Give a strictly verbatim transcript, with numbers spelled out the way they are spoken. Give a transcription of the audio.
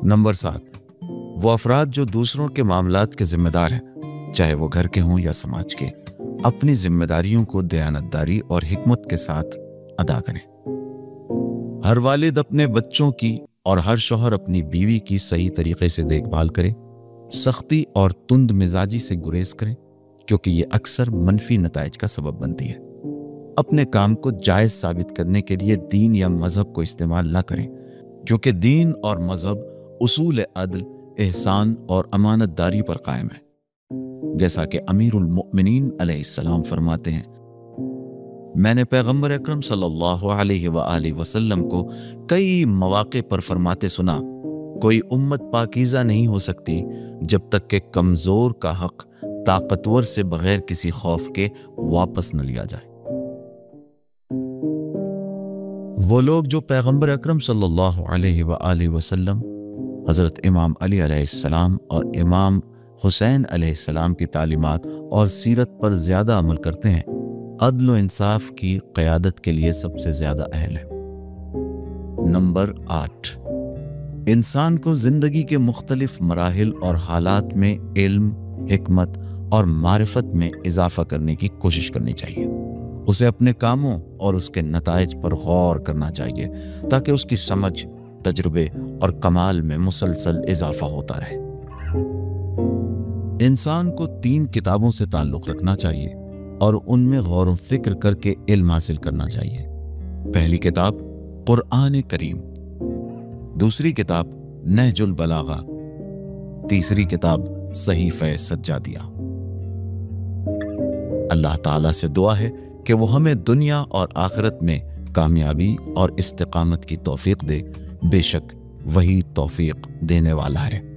Number سات، وہ افراد جو دوسروں کے معاملات کے ذمہ دار ہیں، چاہے وہ گھر کے ہوں یا سماج کے، اپنی ذمہ داریوں کو دیانتداری اور حکمت کے ساتھ ادا کریں۔ ہر والد اپنے بچوں کی اور ہر شوہر اپنی بیوی کی صحیح طریقے سے دیکھ بھال کرے، سختی اور تند مزاجی سے گریز کریں، کیونکہ یہ اکثر منفی نتائج کا سبب بنتی ہے۔ اپنے کام کو جائز ثابت کرنے کے لیے دین یا مذہب کو استعمال نہ کریں، کیونکہ دین اور مذہب اصول عدل، احسان اور امانت داری پر قائم ہے۔ جیسا کہ امیر المؤمنین علیہ السلام فرماتے ہیں، میں نے پیغمبر اکرم صلی اللہ علیہ وآلہ وسلم کو کئی مواقع پر فرماتے سنا، کوئی امت پاکیزہ نہیں ہو سکتی جب تک کہ کمزور کا حق طاقتور سے بغیر کسی خوف کے واپس نہ لیا جائے۔ وہ لوگ جو پیغمبر اکرم صلی اللہ علیہ وآلہ وسلم، حضرت امام علی علیہ السلام اور امام حسین علیہ السلام کی تعلیمات اور سیرت پر زیادہ عمل کرتے ہیں، عدل و انصاف کی قیادت کے لیے سب سے زیادہ اہل ہیں۔ نمبر آٹھ، انسان کو زندگی کے مختلف مراحل اور حالات میں علم، حکمت اور معرفت میں اضافہ کرنے کی کوشش کرنی چاہیے۔ اسے اپنے کاموں اور اس کے نتائج پر غور کرنا چاہیے تاکہ اس کی سمجھ، تجربے اور کمال میں مسلسل اضافہ ہوتا رہے۔ انسان کو تین کتابوں سے تعلق رکھنا چاہیے اور ان میں غور و فکر کر کے علم حاصل کرنا چاہیے۔ پہلی کتاب قرآن کریم، دوسری کتاب نہج البلاغہ، تیسری کتاب صحیفہ سجادیہ۔ اللہ تعالیٰ سے دعا ہے کہ وہ ہمیں دنیا اور آخرت میں کامیابی اور استقامت کی توفیق دے، بے شک وہی توفیق دینے والا ہے۔